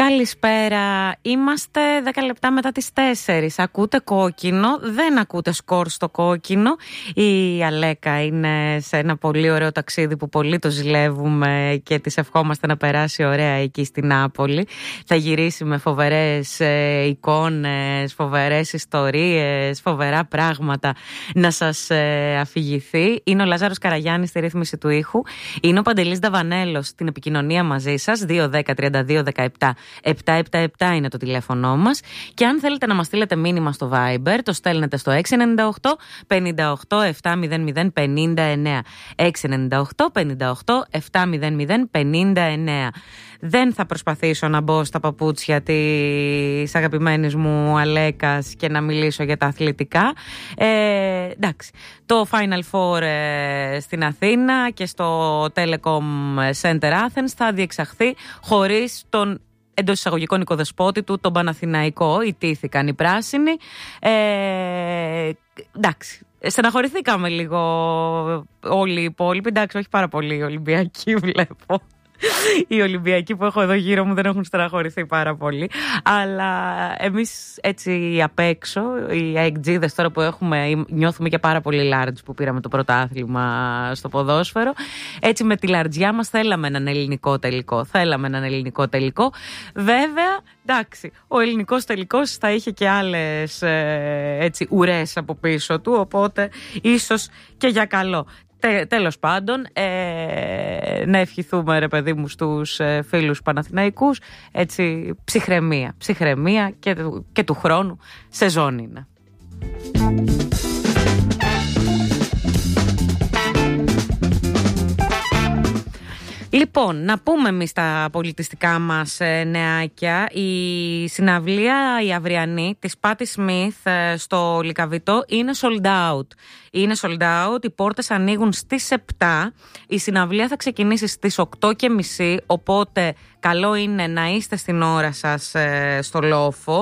Καλησπέρα. Είμαστε 10 λεπτά μετά τις 4. Ακούτε κόκκινο, δεν ακούτε σκορ στο κόκκινο. Η Αλέκα είναι σε ένα πολύ ωραίο ταξίδι που πολύ το ζηλεύουμε και της ευχόμαστε να περάσει ωραία εκεί στην Νάπολη. Θα γυρίσει με φοβερές εικόνες, φοβερές ιστορίες, φοβερά πράγματα να σας αφηγηθεί. Είναι ο Λάζαρος Καραγιάννης στη ρύθμιση του ήχου. Είναι ο Παντελής Νταβανέλος στην επικοινωνία μαζί σας. 210-32-17 777 είναι το τηλέφωνο μας. Και αν θέλετε να μας στείλετε μήνυμα στο Viber, το στέλνετε στο 698 58 700 59. 698 58 700 59. Δεν θα προσπαθήσω να μπω στα παπούτσια της αγαπημένης μου Αλέκας και να μιλήσω για τα αθλητικά. Εντάξει, το Final Four στην Αθήνα και στο Telecom Center Athens θα διεξαχθεί χωρίς τον εντός εισαγωγικών οικοδεσπότη του, τον Παναθηναϊκό. Ιτήθηκαν οι πράσινοι. Εντάξει, στεναχωρηθήκαμε λίγο όλοι οι υπόλοιποι. Εντάξει, όχι πάρα πολύ οι Ολυμπιακοί βλέπω. Οι Ολυμπιακοί που έχω εδώ γύρω μου δεν έχουν στεναχωρηθεί πάρα πολύ. Αλλά εμείς έτσι απ' έξω, οι αεκτζίδες τώρα που έχουμε, νιώθουμε και πάρα πολύ large που πήραμε το πρωτάθλημα στο ποδόσφαιρο. Έτσι με τη λαρτζιά μας θέλαμε έναν ελληνικό τελικό. Βέβαια, εντάξει, ο ελληνικός τελικός θα είχε και άλλες έτσι ουρές από πίσω του, οπότε ίσως και για καλό. Τέλος πάντων, να ευχηθούμε, ρε παιδί μου, στους φίλους Παναθηναϊκούς, έτσι, ψυχραιμία και του χρόνου σεζόν είναι. Λοιπόν, να πούμε εμείς τα πολιτιστικά μας νεάκια. Η συναυλία η αυριανή της Πάτη Σμιθ στο Λυκαβητό είναι sold out. Είναι sold out, οι πόρτες ανοίγουν στις 7. Η συναυλία θα ξεκινήσει στις 8:30, οπότε καλό είναι να είστε στην ώρα σας στο Λόφο.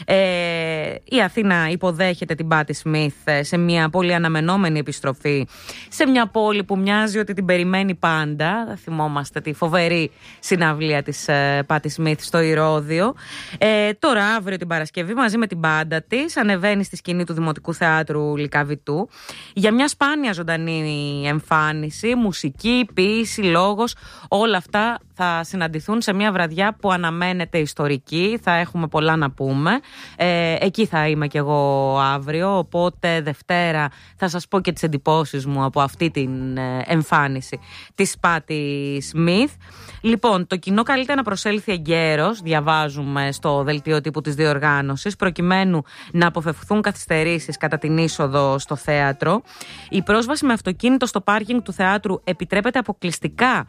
Η Αθήνα υποδέχεται την Πάτη Σμιθ σε μια πολύ αναμενόμενη επιστροφή σε μια πόλη που μοιάζει ότι την περιμένει πάντα. Θυμόμαστε τη φοβερή συναυλία της Πάτη Σμιθ στο Ηρώδειο. Τώρα αύριο την Παρασκευή μαζί με την μπάντα της ανεβαίνει στη σκηνή του Δημοτικού Θεάτρου Λυκαβητού για μια σπάνια ζωντανή εμφάνιση, μουσική, ποίηση, λόγος, όλα αυτά θα συναντηθούν σε μια βραδιά που αναμένεται ιστορική, θα έχουμε πολλά να πούμε. Εκεί θα είμαι κι εγώ αύριο, οπότε Δευτέρα θα σας πω και τις εντυπώσεις μου από αυτή την εμφάνιση της Πάτη Σμιθ. Λοιπόν, το κοινό καλείται να προσέλθει εγκαίρως, διαβάζουμε στο δελτίο τύπου της διοργάνωσης, προκειμένου να αποφευχθούν καθυστερήσεις κατά την είσοδο στο θέατρο. Η πρόσβαση με αυτοκίνητο στο πάρκινγκ του θεάτρου επιτρέπεται αποκλειστικά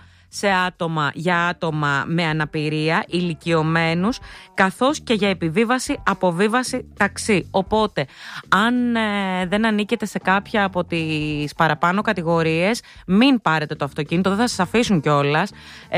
για άτομα με αναπηρία, ηλικιωμένους, καθώς και για επιβίβαση, αποβίβαση, ταξί. Οπότε, αν δεν ανήκετε σε κάποια από τις παραπάνω κατηγορίες, μην πάρετε το αυτοκίνητο, δεν θα σας αφήσουν κιόλας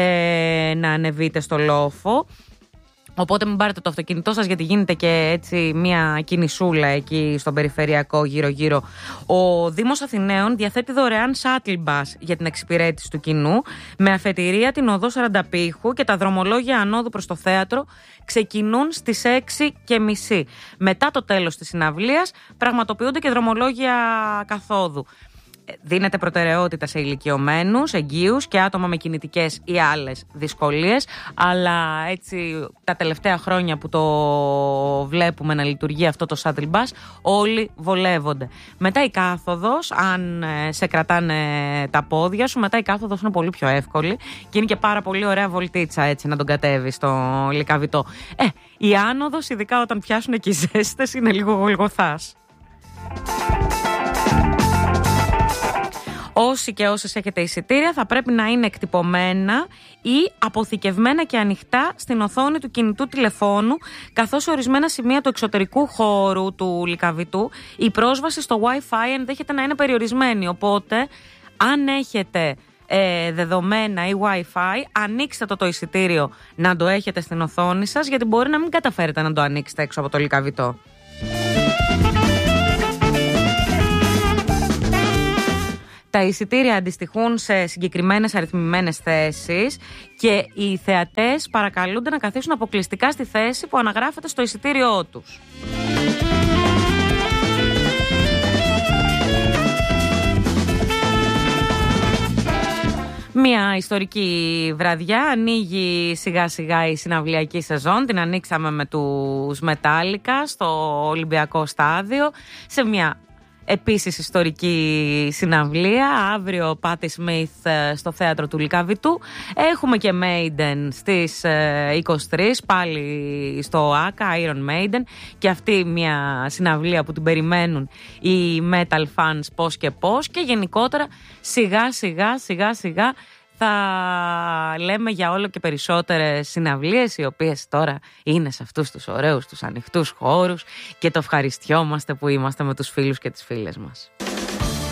να ανεβείτε στο Λόφο. Οπότε μην πάρετε το αυτοκίνητό σας, γιατί γίνεται και έτσι μια κινησούλα εκεί στον περιφερειακό γύρω-γύρω. Ο Δήμος Αθηναίων διαθέτει δωρεάν shuttle bus για την εξυπηρέτηση του κοινού, με αφετηρία την οδό Σαρανταπήχου, και τα δρομολόγια ανόδου προς το θέατρο ξεκινούν στις 6:30. Μετά το τέλος της συναυλίας πραγματοποιούνται και δρομολόγια καθόδου. Δίνεται προτεραιότητα σε ηλικιωμένους, εγγύους και άτομα με κινητικές ή άλλες δυσκολίες, αλλά έτσι τα τελευταία χρόνια που το βλέπουμε να λειτουργεί αυτό το shuttle bus, όλοι βολεύονται. Μετά η κάθοδος, αν σε κρατάνε τα πόδια σου, μετά η κάθοδος είναι πολύ πιο εύκολη και είναι και πάρα πολύ ωραία βολτίτσα έτσι να τον κατέβει στο Λυκαβητό. Η άνοδος, ειδικά όταν πιάσουν και οι ζέστες, είναι λίγο γολγοθάς. Όσοι και όσες έχετε εισιτήρια θα πρέπει να είναι εκτυπωμένα ή αποθηκευμένα και ανοιχτά στην οθόνη του κινητού τηλεφώνου, καθώς σε ορισμένα σημεία του εξωτερικού χώρου του Λυκαβητού η πρόσβαση στο Wi-Fi ενδέχεται να είναι περιορισμένη. Οπότε, αν έχετε δεδομένα ή Wi-Fi, ανοίξτε το εισιτήριο να το έχετε στην οθόνη σας, γιατί μπορεί να μην καταφέρετε να το ανοίξετε έξω από το Λυκαβητό. Τα εισιτήρια αντιστοιχούν σε συγκεκριμένες αριθμημένες θέσεις και οι θεατές παρακαλούνται να καθίσουν αποκλειστικά στη θέση που αναγράφεται στο εισιτήριό τους. Μια ιστορική βραδιά, ανοίγει σιγά σιγά η συναυλιακή σεζόν. Την ανοίξαμε με τους Metallica στο Ολυμπιακό Στάδιο, σε μια επίσης ιστορική συναυλία. Αύριο Patti Smith στο θέατρο του Λυκαβητού. Έχουμε και Maiden στις 23, πάλι στο ΆΚΑ, Iron Maiden. Και αυτή μια συναυλία που την περιμένουν οι metal fans πώς και πώς. Και γενικότερα σιγά σιγά θα λέμε για όλο και περισσότερες συναυλίες, οι οποίες τώρα είναι σε αυτούς τους ωραίους, τους ανοιχτούς χώρους, και το ευχαριστιόμαστε που είμαστε με τους φίλους και τις φίλες μας.